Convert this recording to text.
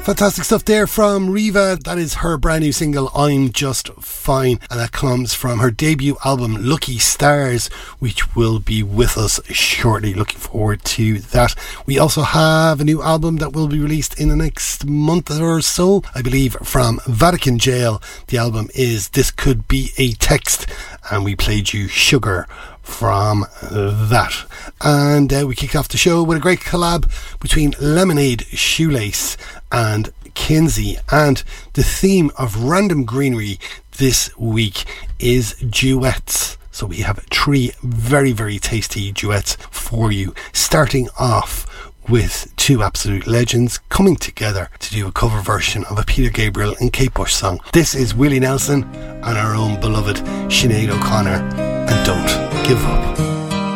Fantastic stuff there from Riva. That is her brand new single, I'm Just Fine, and that comes from her debut album Lucky Stars, which will be with us shortly. Looking forward to that. We also have a new album that will be released in the next month or so, I believe, from Vatican Jail. The album is This Could Be a Text, and we played you Sugar from that. And we kicked off the show with a great collab between Lemonade Shoelace and Kinsey, and the theme of Random Greenery this week is duets. So we have 3 very, very tasty duets for you, starting off with 2 absolute legends coming together to do a cover version of a Peter Gabriel and Kate Bush song. This is Willie Nelson and our own beloved Sinead O'Connor, and Don't Give Up.